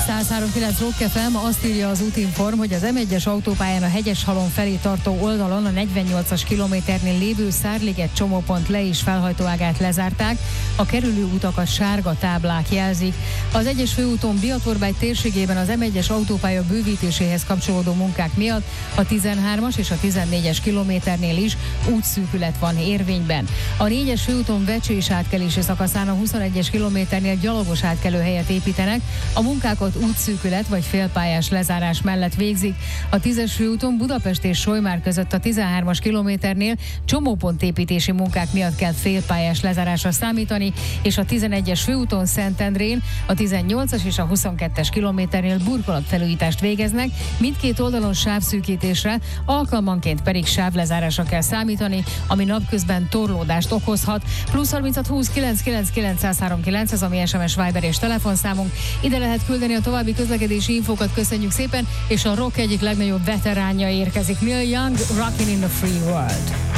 103.9 Rock FM, azt írja az Útinform, hogy az M1-es autópályán a Hegyeshalom felé tartó oldalon a 48-as kilométernél lévő Szárliget csomópont le- és felhajtóágát lezárták, a kerülő utakat sárga táblák jelzik. Az egyes főúton Biatorbágy térségében az M1-es autópálya bővítéséhez kapcsolódó munkák miatt a 13-as és a 14-es kilométernél is útszűkület van érvényben. A 4-es főúton Vecsés átkelési szakaszán a 21-es kilométernél gyalogos átkelőhelyet építenek, a munkákat útszűkület vagy félpályás lezárás mellett végzik. A 10-es főúton Budapest és Solymár között a 13-as kilométernél csomópontépítési munkák miatt kell félpályás lezárásra számítani, és a 11-es főúton Szentendrén a 18-as és a 22-es kilométernél burkolatfelújítást végeznek, mindkét oldalon sávszűkítésre, alkalmanként pedig sávlezárásra kell számítani, ami napközben torlódást okozhat. Plusz 36 20 999 103.9, ez a mi SMS, Viber és telefonszámunk. Ide lehet küldeni a további közlekedési infókat, köszönjük szépen, és a rock egyik legnagyobb veteránja érkezik, Neil Young, Rockin' in the Free World.